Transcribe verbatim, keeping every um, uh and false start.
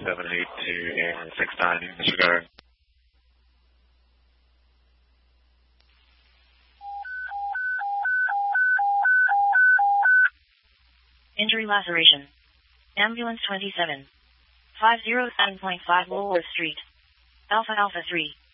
seven eight two six nine, disregard. Injury laceration. Ambulance twenty-seven. five oh seven point five Woolworth Street. Alpha Alpha three.